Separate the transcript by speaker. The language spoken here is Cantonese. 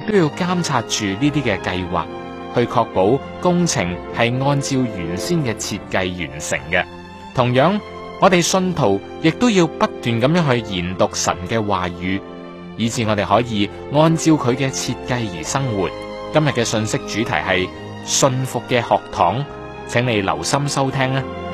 Speaker 1: 都要監察住呢啲嘅計劃，去確保工程係按照原先嘅設計完成嘅。同樣，我哋信徒亦都要不斷咁樣去研讀神嘅話語，以致我哋可以按照佢嘅設計而生活。今日嘅信息主題係信服嘅學堂，請你留心收聽啊！